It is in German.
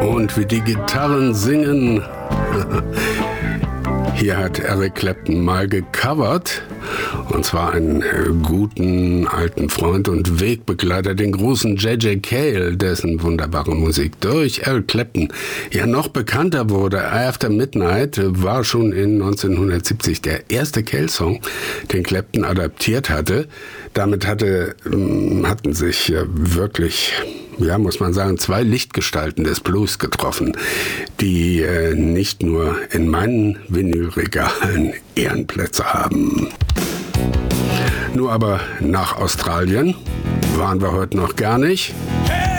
Und wie die Gitarren singen. Hier hat Eric Clapton mal gecovert, und zwar einen guten alten Freund und Wegbegleiter, den großen J.J. Cale, dessen wunderbare Musik durch Eric Clapton ja noch bekannter wurde. After Midnight war schon in 1970 der erste Cale-Song, den Clapton adaptiert hatte. Damit hatten sich wirklich, ja, muss man sagen, zwei Lichtgestalten des Blues getroffen, die nicht nur in meinen Vinylregalen Ehrenplätze haben. Nur aber nach Australien waren wir heute noch gar nicht.